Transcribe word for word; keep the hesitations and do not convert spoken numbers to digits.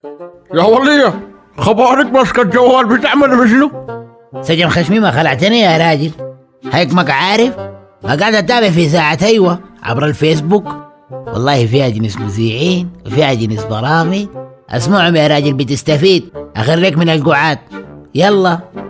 يا ولية، خبارك ماسكة الجوال بتعمل بشنو؟ سجن خشمي ما خلعتني يا راجل. هيك عارف ما قاعد اتابع في ساعة ايوه عبر الفيسبوك. والله فيها جنس مذيعين وفيها جنس برامج اسمعهم يا راجل بتستفيد. اخريك من القعاد. يلا